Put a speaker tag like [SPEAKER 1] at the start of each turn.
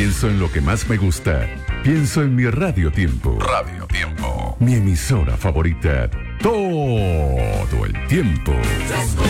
[SPEAKER 1] pienso en lo que más me gusta. Pienso en mi Radio Tiempo. Radio Tiempo. Mi emisora favorita. Todo el tiempo.